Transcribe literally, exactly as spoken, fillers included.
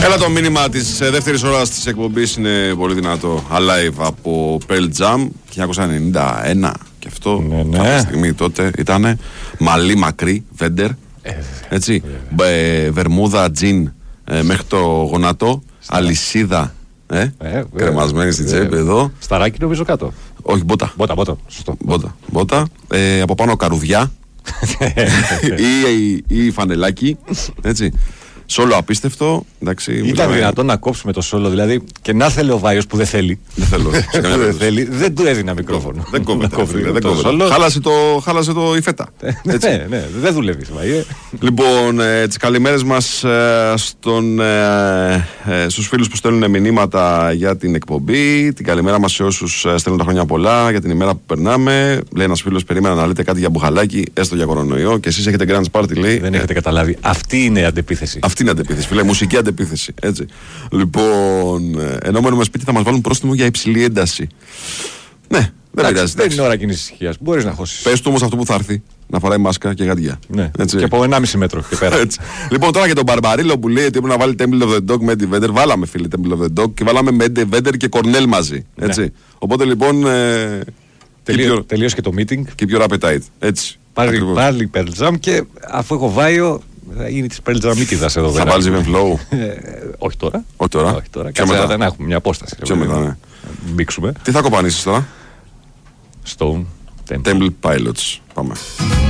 Έλα, το μήνυμα της δεύτερης ώρας της εκπομπής είναι πολύ δυνατό. Alive από Pearl Jam χίλια εννιακόσια ενενήντα ένα. Και αυτό ναι, ναι. κάποια στιγμή τότε ήταν μαλλί μακρύ, βέντερ. Ε, έτσι. Ε, βερμούδα, τζιν ε, μέχρι το γονάτο. Αλυσίδα. Ε, ε, κρεμασμένη στην τσέπη εδώ. Σταράκι νομίζω κάτω. Όχι, μπότα. Μπότα, μπότα. Σωστό. Μπότα. Μπότα. Ε, από πάνω καρουδιά. ή, ή, ή φανελάκι. Έτσι. Σόλο απίστευτο. Εντάξει, ήταν μιλάμε... δυνατόν να κόψουμε το σόλο, δηλαδή και να θέλει ο Βάιος που δεν θέλει. Δεν θέλω. δεν, θέλει, δεν του έδινα μικρόφωνο. Δεν κόβεται. Δεν κόβεται. Χάλασε το, χάλασε το η φέτα. ναι, ναι, δεν δουλεύει. Λοιπόν, ε, τις καλημέρες μας ε, στον, ε, ε, στους φίλους που στέλνουν μηνύματα για την εκπομπή. Την καλημέρα μας σε όσους ε, στέλνουν τα χρόνια πολλά για την ημέρα που περνάμε. Λέει ένας φίλος, περίμενα να λέτε κάτι για μπουχαλάκι, έστω για κορονοϊό. Και εσείς έχετε grand party, λέει. Δεν έχετε καταλάβει. Αυτή είναι η αντεπίθεση. Αυτή είναι αντεπίθεση, φίλε. Μουσική αντεπίθεση. Έτσι. Λοιπόν, ενώ μένουμε σπίτι θα μας βάλουν πρόστιμο για υψηλή ένταση. Ναι, δεν πειράζει. Δεν είναι ώρα κοινής ησυχίας. Μπορείς να χώσεις. Πες του όμως αυτό που θα έρθει. Να φοράει μάσκα και γαντιά. Ναι. Και από ενάμιση μέτρο και πέρα. Λοιπόν, τώρα για τον Μπαρμπαρίλο που λέει ότι έπρεπε να βάλει Temple of the Dog με Eddie Vedder. Βάλαμε, φίλοι, Temple of the Dog και βάλαμε με Eddie Vedder και Κορνέλ μαζί. Έτσι. Ναι. Οπότε λοιπόν. Ε, τελείωσε και το meeting. Και πιο appetite. Έτσι. Πάλι Pearl Jam και αφού έχω Βάιο. Θα γίνει τη Pearl Jamίκηδας εδώ. Θα βάλεις even flow. Όχι τώρα. Όχι τώρα. Όχι τώρα. Κάτσε να έχουμε μια απόσταση. Ποιο μετά, ναι. Μπήξουμε. Τι θα κοπανίσεις τώρα? Stone Temple Pilots. Πάμε.